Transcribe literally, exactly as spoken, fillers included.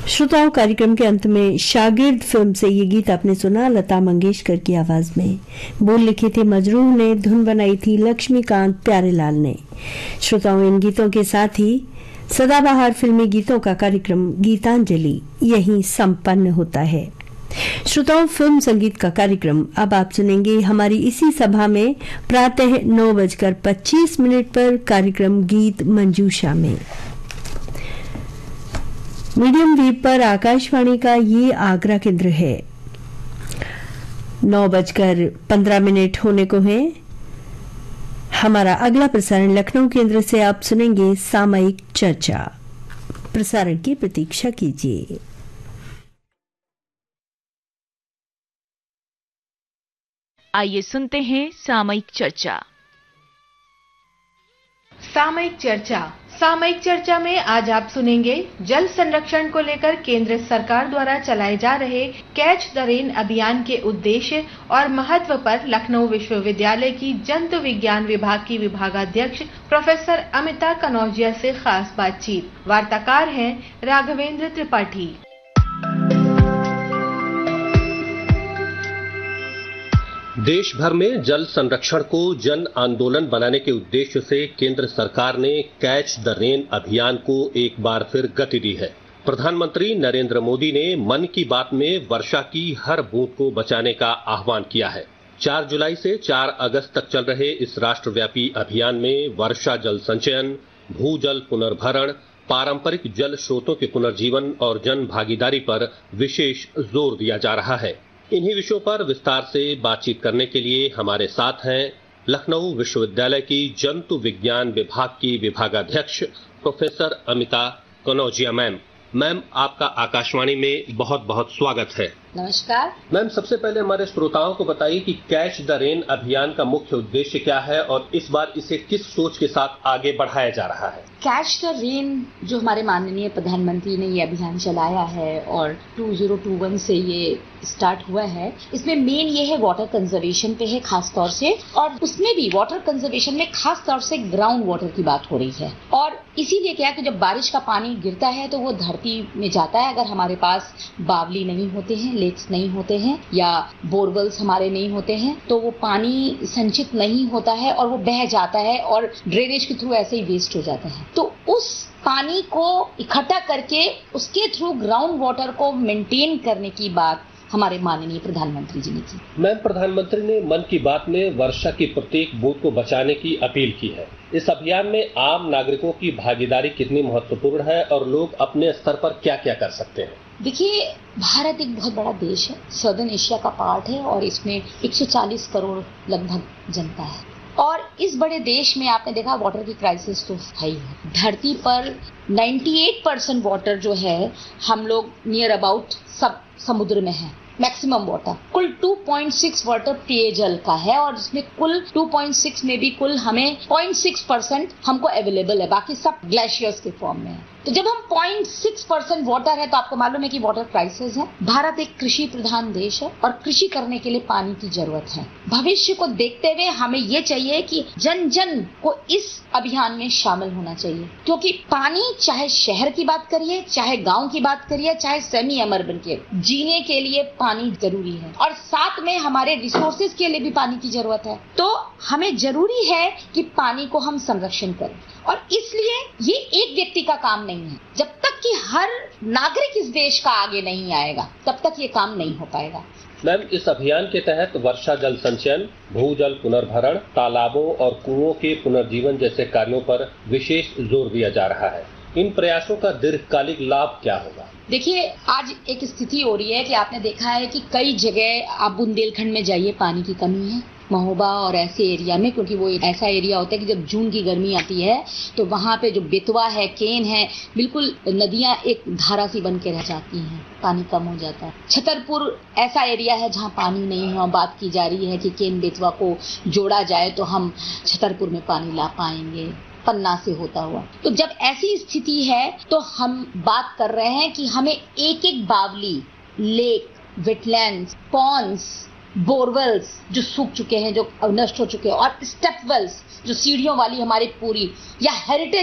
श्रोताओं, कार्यक्रम के अंत में शागिर्द फिल्म से ये गीत आपने सुना लता मंगेशकर की आवाज में। बोल लिखे थे मजरूह ने, धुन बनाई थी लक्ष्मीकांत प्यारेलाल ने। श्रोताओं, इन गीतों के साथ ही सदाबहार फिल्मी गीतों का कार्यक्रम गीतांजलि यहीं संपन्न होता है। श्रोताओं, फिल्म संगीत का कार्यक्रम अब आप सुनेंगे हमारी इसी सभा में प्रातः नौ बजकर पच्चीस मिनट पर कार्यक्रम गीत मंजूषा में। मीडियम वेव पर आकाशवाणी का ये आगरा केंद्र है। नौ बजकर पंद्रह मिनट होने को है। हमारा अगला प्रसारण लखनऊ केंद्र से आप सुनेंगे सामयिक चर्चा। प्रसारण की प्रतीक्षा कीजिए। आइए सुनते हैं सामयिक चर्चा। सामयिक चर्चा सामयिक चर्चा में आज आप सुनेंगे जल संरक्षण को लेकर केंद्र सरकार द्वारा चलाए जा रहे कैच द रेन अभियान के उद्देश्य और महत्व पर लखनऊ विश्वविद्यालय की जंतु विज्ञान विभाग की विभागाध्यक्ष प्रोफेसर अमिता कनौजिया से खास बातचीत। वार्ताकार हैं राघवेंद्र त्रिपाठी। देश भर में जल संरक्षण को जन आंदोलन बनाने के उद्देश्य से केंद्र सरकार ने कैच द रेन अभियान को एक बार फिर गति दी है। प्रधानमंत्री नरेंद्र मोदी ने मन की बात में वर्षा की हर बूंद को बचाने का आह्वान किया है। चार जुलाई से चार अगस्त तक चल रहे इस राष्ट्रव्यापी अभियान में वर्षा जल संचयन, भूजल पुनर्भरण, पारंपरिक जल स्रोतों के पुनर्जीवन और जन भागीदारी पर विशेष जोर दिया जा रहा है। इन्हीं विषयों पर विस्तार से बातचीत करने के लिए हमारे साथ हैं लखनऊ विश्वविद्यालय की जंतु विज्ञान विभाग की विभागाध्यक्ष professor Amita Kanaujia. Ma'am ma'am आपका आकाशवाणी में बहुत बहुत स्वागत है। नमस्कार मैम, सबसे पहले हमारे श्रोताओं को बताइए कि कैच द रेन अभियान का मुख्य उद्देश्य क्या है और इस बार इसे किस सोच के साथ आगे बढ़ाया जा रहा है। कैच द रेन जो हमारे माननीय प्रधानमंत्री ने ये अभियान चलाया है और दो हज़ार इक्कीस से ये स्टार्ट हुआ है, इसमें मेन ये है वाटर कंजर्वेशन पे है खास तौर से, और उसमें भी वाटर कंजर्वेशन में खास तौर से ग्राउंड वाटर की बात हो रही है। और इसीलिए क्या कि जब बारिश का पानी गिरता है तो वो धरती में जाता है। अगर हमारे पास बावली नहीं होते हैं, लेक्स नहीं होते हैं या बोरवेल्स हमारे नहीं होते हैं तो वो पानी संचित नहीं होता है और वो बह जाता है और ड्रेनेज के थ्रू ऐसे ही वेस्ट हो जाता है। तो उस पानी को इकट्ठा करके उसके थ्रू ग्राउंड वाटर को मेंटेन करने की बात हमारे माननीय प्रधानमंत्री जी ने की। मैम, प्रधानमंत्री ने मन की बात में वर्षा की प्रत्येक बूंद को बचाने की अपील की है। इस अभियान में आम नागरिकों की भागीदारी कितनी महत्वपूर्ण है और लोग अपने स्तर पर क्या क्या कर सकते हैं? देखिए, भारत एक बहुत बड़ा देश है, सदर्न एशिया का पार्ट है और इसमें एक सौ चालीस करोड़ लगभग जनता है। और इस बड़े देश में आपने देखा वाटर की क्राइसिस तो है ही है। धरती पर अट्ठानवे परसेंट वाटर जो है हम लोग नियर अबाउट सब समुद्र में है। मैक्सिमम वाटर कुल दो पॉइंट छह वाटर पेयजल का है और जिसमें कुल दो पॉइंट छह में भी कुल हमें zero point six परसेंट हमको अवेलेबल है, बाकी सब ग्लेशियर्स के फॉर्म में है। तो जब हम zero point six percent water है तो आपको मालूम है कि वाटर क्राइसिस है। भारत एक कृषि प्रधान देश है और कृषि करने के लिए पानी की जरूरत है। भविष्य को देखते हुए हमें ये चाहिए कि जन जन को इस अभियान में शामिल होना चाहिए, क्योंकि पानी चाहे शहर की बात करिए, चाहे गांव की बात करिए, चाहे सेमी अर्बन के, जीने के लिए पानी जरूरी है और साथ में हमारे रिसोर्सेज के लिए भी पानी की जरूरत है। तो हमें जरूरी है कि पानी को हम संरक्षण करें और इसलिए ये एक व्यक्ति का काम नहीं है। जब तक कि हर नागरिक इस देश का आगे नहीं आएगा तब तक ये काम नहीं हो पाएगा। मैम, इस अभियान के तहत वर्षा जल संचयन, भूजल पुनर्भरण, तालाबों और कुओं के पुनर्जीवन जैसे कार्यों पर विशेष जोर दिया जा रहा है। इन प्रयासों का दीर्घकालिक लाभ क्या होगा? देखिए, आज एक स्थिति हो रही है कि आपने देखा है कि कई जगह आप बुंदेलखंड में जाइए, पानी की कमी है, महोबा और ऐसे एरिया में, क्योंकि वो एक ऐसा एरिया होता है कि जब जून की गर्मी आती है तो वहाँ पे जो बेतवा है, केन है, बिल्कुल नदियाँ एक धारा सी बन के रह जाती हैं, पानी कम हो जाता है। छतरपुर ऐसा एरिया है जहाँ पानी नहीं है, बात की जा रही है कि केन बेतवा को जोड़ा जाए तो हम छतरपुर में पानी ला पाएंगे, पन्ना से होता हुआ। तो जब ऐसी स्थिति है तो हम बात कर रहे हैं कि हमें एक एक बावली, लेक, वेटलैंड्स, पॉन्ड्स, बोरवेल्स जो सूख चुके हैं, जो नष्ट हो चुके हैं, और स्टेप वेल्स जो सीढ़ियों वाली हमारी पूरी या हेरिटेज